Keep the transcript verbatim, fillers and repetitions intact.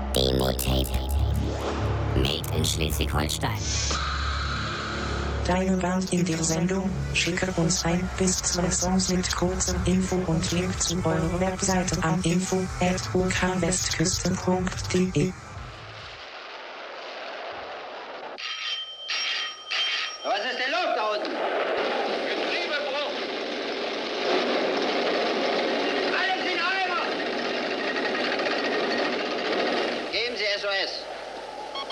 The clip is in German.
Demo-Tape. Made in Schleswig-Holstein. Deine Band in der Sendung? Schicke uns ein bis zwei Songs mit kurzem Info und Link zu eurer Webseite an info at u k westküste punkt de.